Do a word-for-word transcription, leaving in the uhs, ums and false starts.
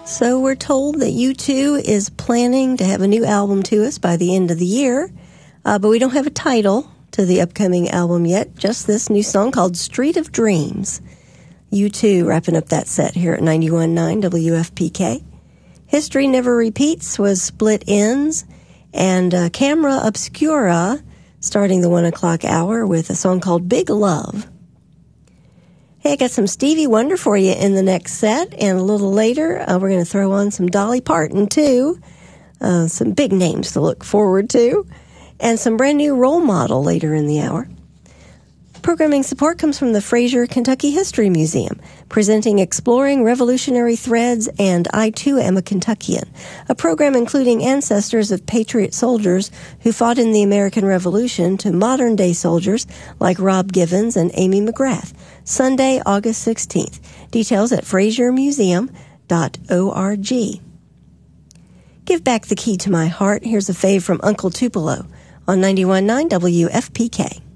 So we're told that U two is planning to have a new album to us by the end of the year, uh, but we don't have a title to the upcoming album yet, just this new song called Street of Dreams. U two wrapping up that set here at ninety-one point nine W F P K. History Never Repeats was Split Ends, and uh, Camera Obscura starting the one o'clock hour with a song called Big Love. Hey, I got some Stevie Wonder for you in the next set, and a little later uh, we're going to throw on some Dolly Parton, too. Uh, some big names to look forward to, and some brand new Role Model later in the hour. Programming support comes from the Fraser Kentucky History Museum, presenting Exploring Revolutionary Threads and I Too Am a Kentuckian, a program including ancestors of patriot soldiers who fought in the American Revolution to modern-day soldiers like Rob Givens and Amy McGrath. Sunday, August sixteenth. Details at fraser museum dot org. Give back the key to my heart. Here's a fave from Uncle Tupelo on ninety-one point nine W F P K.